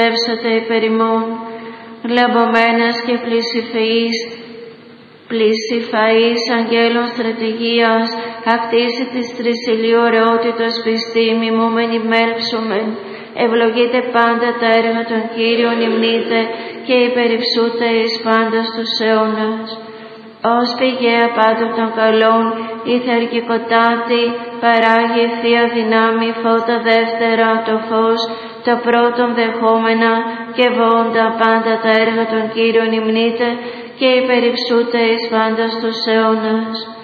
Εύσατε υπέρ ημών, λαμπωμένας και πλησιφαής αγγέλων στρατηγίας, ακτίση της τρισιλίου ωραιότητος πιστή, μιμούμενη μέλψομεν, ευλογείτε πάντα τα έργα των Κύριων, υμνείτε και υπερυψούτε εις πάντας τους αιώνας. Ως πηγαία πάντων των καλών, η θερκικοτάτη παράγει θεία δυνάμει, φώτα δεύτερα το φως, το πρώτον δεχόμενα και βόντα πάντα τα έργα των Κύριων υμνείτε και υπερυψούτε εις πάντας τους αιώνας.